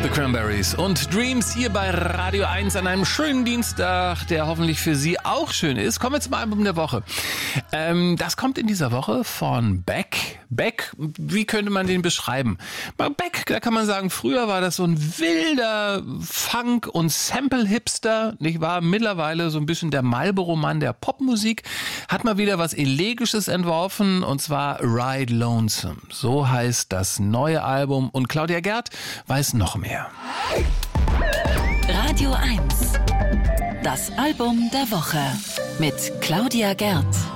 The Cranberries und Dreams hier bei Radio 1 an einem schönen Dienstag, der hoffentlich für Sie auch schön ist. Kommen wir zum Album der Woche. Das kommt in dieser Woche von Beck. Beck, wie könnte man den beschreiben? Bei Beck, da kann man sagen, früher war das so ein wilder Funk- und Sample-Hipster, nicht wahr? Mittlerweile so ein bisschen der Marlboro-Mann der Popmusik. Hat mal wieder was Elegisches entworfen, und zwar Ride Lonesome. So heißt das neue Album, und Claudia Gerd weiß noch mehr. Radio 1, das Album der Woche mit Claudia Gerd.